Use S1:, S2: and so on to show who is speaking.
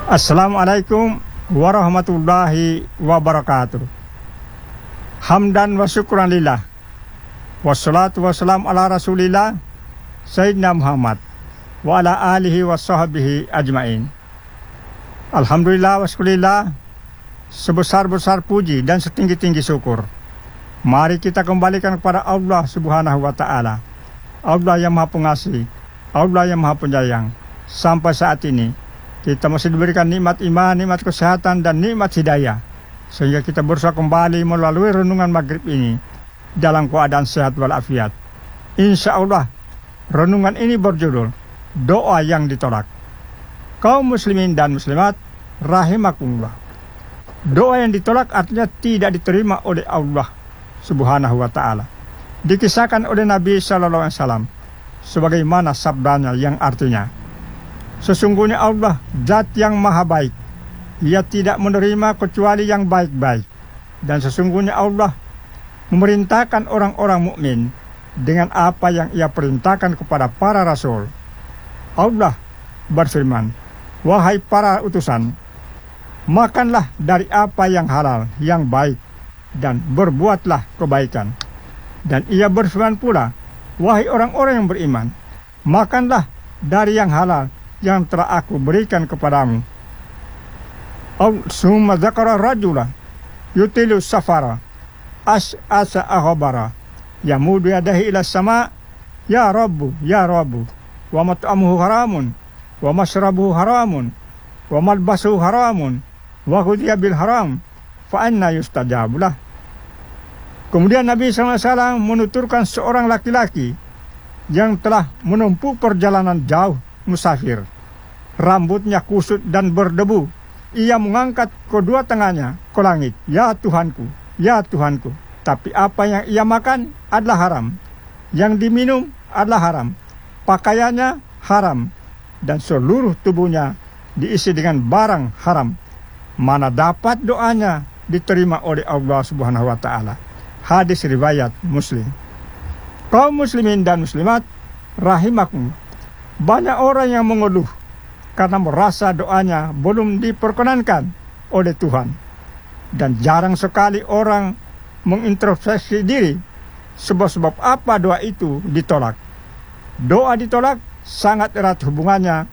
S1: Assalamualaikum warahmatullahi wabarakatuh. Hamdan wa syukran lillah. Wassalatu wassalam ala rasulillah Sayyidina Muhammad wa ala alihi wa sahbihi ajmain. Alhamdulillah wa syukurillah, sebesar-besar puji dan setinggi-tinggi syukur mari kita kembalikan kepada Allah subhanahu wa ta'ala, Allah yang maha pengasih, Allah yang maha penyayang. Sampai saat ini kita masih diberikan nikmat iman, nikmat kesehatan, dan nikmat hidayah, sehingga kita berusaha kembali melalui renungan maghrib ini dalam keadaan sehat walafiat. Insya Allah renungan ini berjudul Doa yang Ditolak. Kaum muslimin dan muslimat rahimakumullah, doa yang ditolak artinya tidak diterima oleh Allah subhanahu wa ta'ala. Dikisahkan oleh Nabi SAW sebagaimana sabdanya yang artinya, sesungguhnya Allah zat yang maha baik, Ia tidak menerima kecuali yang baik-baik. Dan sesungguhnya Allah memerintahkan orang-orang mukmin dengan apa yang Ia perintahkan kepada para rasul. Allah berfirman, wahai para utusan, makanlah dari apa yang halal, yang baik, dan berbuatlah kebaikan. Dan Ia berfirman pula, wahai orang-orang yang beriman, makanlah dari yang halal yang telah aku berikan kepadamu. Summa dzakara rajula yutilu safara as'asa akhbara yamudu yadahi ila sama, ya rabbu wa mat'amuhu haramun wa mashrabuhu haramun wa malbasuhu haramun wa ghudhiya bil haram fa anna yustajabu lah. Kemudian Nabi SAW menuturkan seorang laki-laki yang telah menempuh perjalanan jauh musafir, rambutnya kusut dan berdebu. Ia mengangkat kedua tangannya ke langit, ya Tuhanku, ya Tuhanku. Tapi apa yang ia makan adalah haram, yang diminum adalah haram, pakaiannya haram, dan seluruh tubuhnya diisi dengan barang haram. Mana dapat doanya diterima oleh Allah subhanahu wa ta'ala. Hadis riwayat Muslim. Kaum muslimin dan muslimat rahimakumullah, banyak orang yang mengeluh karena merasa doanya belum diperkenankan oleh Tuhan. Dan jarang sekali orang mengintrospeksi diri sebab-sebab apa doa itu ditolak. Doa ditolak sangat erat hubungannya